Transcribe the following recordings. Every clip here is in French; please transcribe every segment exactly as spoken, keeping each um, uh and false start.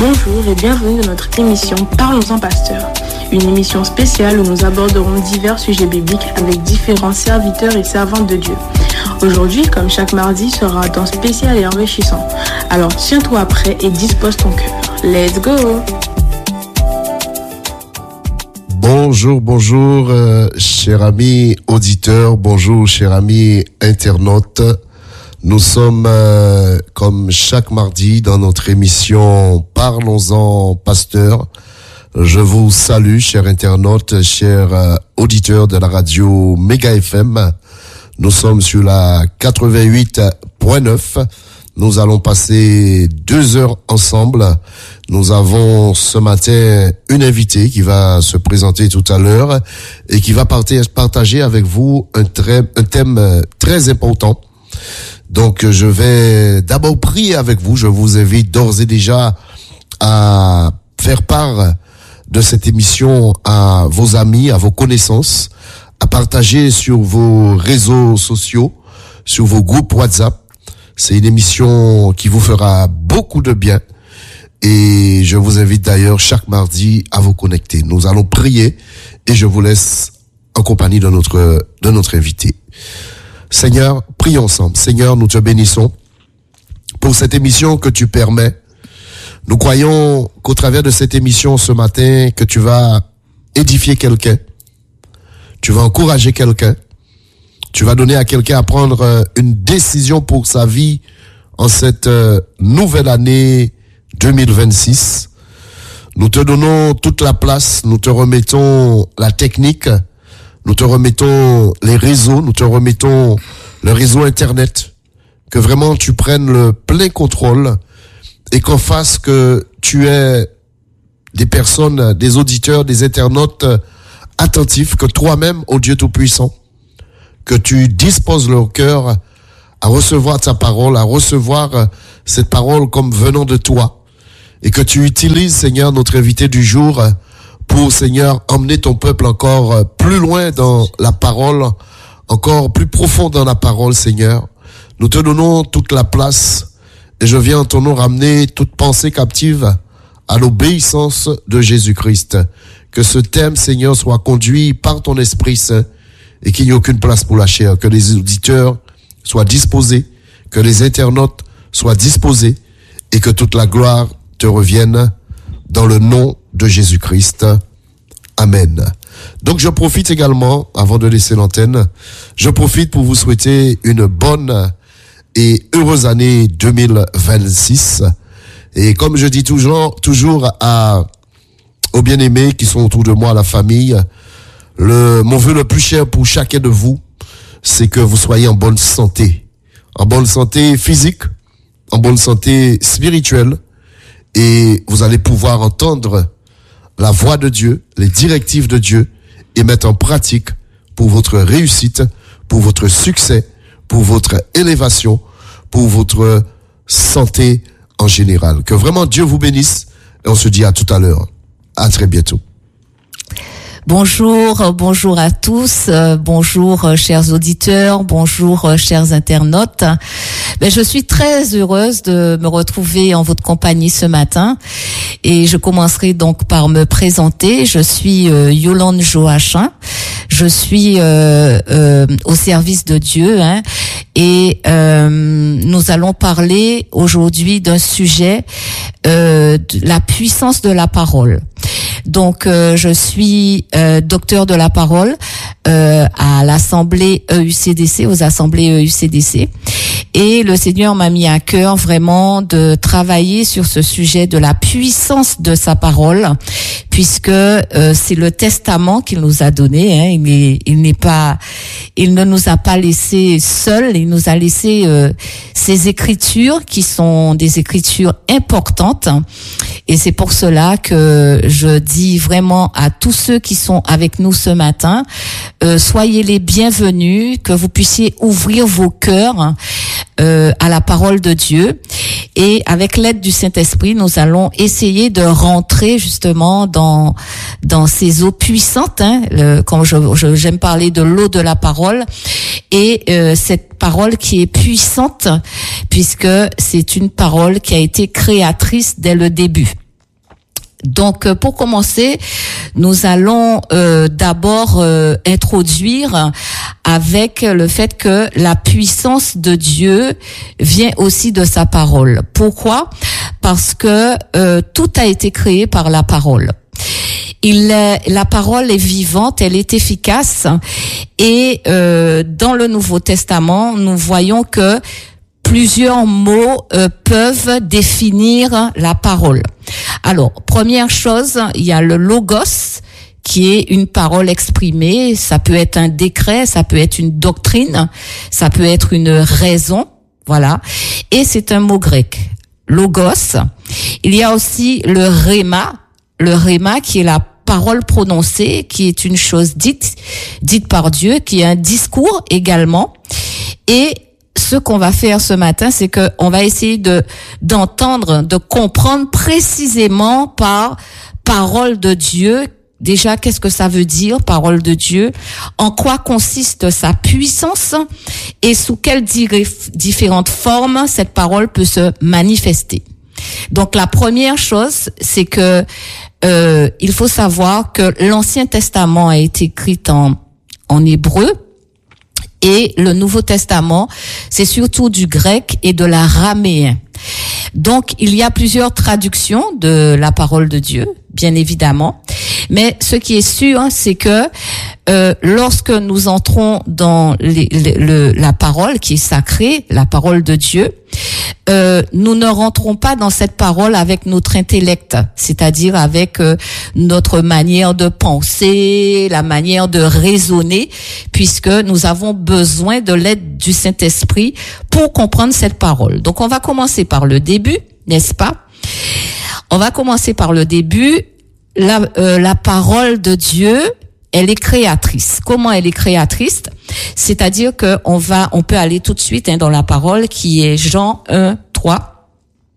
Bonjour et bienvenue dans notre émission Parlons-en Pasteur, une émission spéciale où nous aborderons divers sujets bibliques avec différents serviteurs et servantes de Dieu. Aujourd'hui, comme chaque mardi, sera un temps spécial et enrichissant. Alors tiens-toi prêt et dispose ton cœur. Let's go! Bonjour, bonjour, euh, chers amis auditeurs, bonjour, chers amis internautes. Nous sommes, euh, comme chaque mardi, dans notre émission Parlons-en Pasteur. Je vous salue, chers internautes, chers euh, auditeurs de la radio Méga F M. Nous sommes sur la quatre-vingt-huit point neuf. Nous allons passer deux heures ensemble. Nous avons ce matin une invitée qui va se présenter tout à l'heure et qui va partager avec vous un, très, un thème très important. Donc, je vais d'abord prier avec vous. Je vous invite d'ores et déjà à faire part de cette émission à vos amis, à vos connaissances, à partager sur vos réseaux sociaux, sur vos groupes WhatsApp. C'est une émission qui vous fera beaucoup de bien. Et je vous invite d'ailleurs chaque mardi à vous connecter. Nous allons prier et je vous laisse en compagnie de notre, de notre invité. Seigneur, prions ensemble. Seigneur, nous te bénissons pour cette émission que tu permets. Nous croyons qu'au travers de cette émission ce matin, que tu vas édifier quelqu'un, tu vas encourager quelqu'un, tu vas donner à quelqu'un à prendre une décision pour sa vie en cette nouvelle année deux mille vingt-six. Nous te donnons toute la place, nous te remettons la technique, nous te remettons les réseaux, nous te remettons le réseau Internet, que vraiment tu prennes le plein contrôle et qu'en fasse que tu aies des personnes, des auditeurs, des internautes attentifs, que toi-même, ô Dieu Tout-Puissant, que tu disposes leur cœur à recevoir ta parole, à recevoir cette parole comme venant de toi, et que tu utilises, Seigneur, notre invité du jour, pour, Seigneur, emmener ton peuple encore plus loin dans la parole, encore plus profond dans la parole, Seigneur. Nous te donnons toute la place et je viens en ton nom ramener toute pensée captive à l'obéissance de Jésus-Christ. Que ce thème, Seigneur, soit conduit par ton Esprit Saint et qu'il n'y ait aucune place pour la chair. Que les auditeurs soient disposés, que les internautes soient disposés et que toute la gloire te revienne dans le nom de Jésus-Christ. Amen. Donc je profite également, avant de laisser l'antenne, je profite pour vous souhaiter une bonne et heureuse année deux mille vingt-six. Et comme je dis toujours, toujours à, aux bien-aimés qui sont autour de moi, à la famille, le, mon vœu le plus cher pour chacun de vous, c'est que vous soyez en bonne santé. En bonne santé physique, en bonne santé spirituelle, et vous allez pouvoir entendre la voix de Dieu, les directives de Dieu, et mettre en pratique pour votre réussite, pour votre succès, pour votre élévation, pour votre santé en général. Que vraiment Dieu vous bénisse, et on se dit à tout à l'heure. À très bientôt. Bonjour, bonjour à tous, euh, bonjour euh, chers auditeurs, bonjour euh, chers internautes. Ben, je suis très heureuse de me retrouver en votre compagnie ce matin et je commencerai donc par me présenter. Je suis euh, Yolande Joachim, je suis euh, euh, au service de Dieu hein, et euh, nous allons parler aujourd'hui d'un sujet, euh, de la puissance de la parole. Donc, euh, je suis euh, docteur de la parole euh, à l'Assemblée E U C D C, aux Assemblées E U C D C. Et le Seigneur m'a mis à cœur vraiment de travailler sur ce sujet de la puissance de sa parole, puisque euh, c'est le testament qu'il nous a donné. Hein. Il est, il n'est pas, il ne nous a pas laissés seuls. Il nous a laissé euh, ces écritures qui sont des écritures importantes. Et c'est pour cela que je dis vraiment à tous ceux qui sont avec nous ce matin, euh, soyez les bienvenus, que vous puissiez ouvrir vos cœurs euh, à la parole de Dieu. Et avec l'aide du Saint-Esprit, nous allons essayer de rentrer justement dans dans ces eaux puissantes, hein, le, comme je, je j'aime parler de l'eau de la parole, et euh, cette parole qui est puissante, puisque c'est une parole qui a été créatrice dès le début. Donc, pour commencer, nous allons euh, d'abord euh, introduire avec le fait que la puissance de Dieu vient aussi de sa parole. Pourquoi? Parce que euh, tout a été créé par la parole. Il est, la parole est vivante, elle est efficace, et euh, dans le Nouveau Testament, nous voyons que plusieurs mots euh, peuvent définir la parole. Alors, première chose, il y a le logos, qui est une parole exprimée. Ça peut être un décret, ça peut être une doctrine, ça peut être une raison, voilà. Et c'est un mot grec, logos. Il y a aussi le rhéma, le rhéma qui est la parole prononcée, qui est une chose dite, dite par Dieu, qui est un discours également. Et ce qu'on va faire ce matin, c'est que on va essayer de d'entendre, de comprendre précisément par parole de Dieu. Déjà, qu'est-ce que ça veut dire, parole de Dieu? En quoi consiste sa puissance? Et sous quelles différentes formes cette parole peut se manifester? Donc, la première chose, c'est que euh, il faut savoir que l'Ancien Testament a été écrit en en hébreu. Et le Nouveau Testament, c'est surtout du grec et de l'araméen. Donc, il y a plusieurs traductions de la parole de Dieu, bien évidemment. Mais ce qui est sûr, c'est que euh, lorsque nous entrons dans les, les, le, la parole qui est sacrée, la parole de Dieu, euh, nous ne rentrons pas dans cette parole avec notre intellect, c'est-à-dire avec euh, notre manière de penser, la manière de raisonner, puisque nous avons besoin de l'aide du Saint-Esprit pour comprendre cette parole. Donc, on va commencer par le début, n'est-ce pas? On va commencer par le début. La, euh, la parole de Dieu, elle est créatrice. Comment elle est créatrice? C'est-à-dire que on va, on peut aller tout de suite hein, dans la parole qui est Jean un, trois.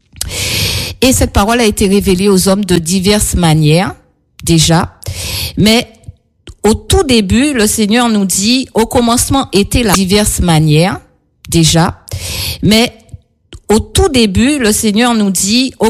Et cette parole a été révélée aux hommes de diverses manières, déjà. Mais au tout début, le Seigneur nous dit, au commencement étaient la diverses manières, déjà. Mais au tout début, le Seigneur nous dit, au